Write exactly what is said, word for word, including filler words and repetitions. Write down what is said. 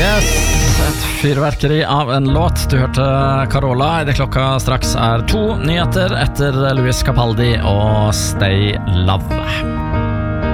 Yes, et fyrverkeri av en låt. Du hørte Carola. Det klokka straks er to nyheter etter Louis Capaldi og Stay Love.